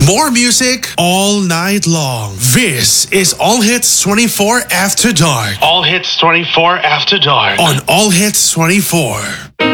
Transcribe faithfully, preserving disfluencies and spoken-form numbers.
More music all night long. This is All Hits twenty-four After Dark. All Hits twenty-four After Dark. On All Hits twenty-four.